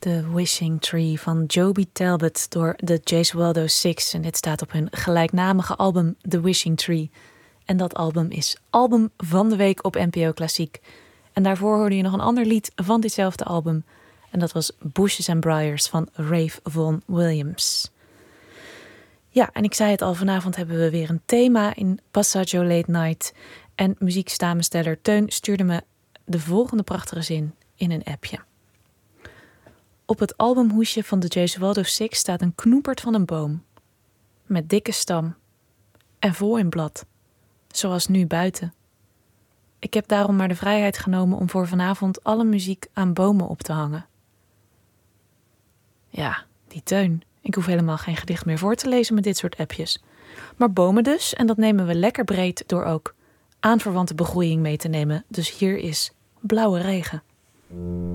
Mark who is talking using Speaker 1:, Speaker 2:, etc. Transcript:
Speaker 1: The Wishing Tree van Joby Talbot door de Gesualdo Six. En dit staat op hun gelijknamige album The Wishing Tree. En dat album is Album van de Week op NPO Klassiek. En daarvoor hoorde je nog een ander lied van ditzelfde album. En dat was Bushes and Briars van Ralph Vaughan Williams. Ja, en ik zei het al, vanavond hebben we weer een thema in Passaggio Late Night. En muzieksamensteller Teun stuurde me de volgende prachtige zin in een appje. Op het albumhoesje van de Gesualdo Six staat een knoepert van een boom. Met dikke stam. En vol in blad. Zoals nu buiten. Ik heb daarom maar de vrijheid genomen om voor vanavond alle muziek aan bomen op te hangen. Ja, die Teun. Ik hoef helemaal geen gedicht meer voor te lezen met dit soort appjes. Maar bomen dus, en dat nemen we lekker breed door ook aanverwante begroeiing mee te nemen. Dus hier is blauwe regen.